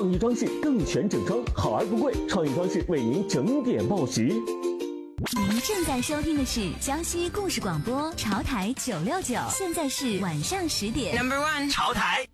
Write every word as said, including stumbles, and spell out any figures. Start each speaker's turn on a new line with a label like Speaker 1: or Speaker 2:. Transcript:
Speaker 1: 创意装饰更全整装，好而不贵。创意装饰为您整点报时。
Speaker 2: 您正在收听的是江西故事广播潮台九六九，现在是晚上十点。
Speaker 3: Number one，
Speaker 4: 潮台。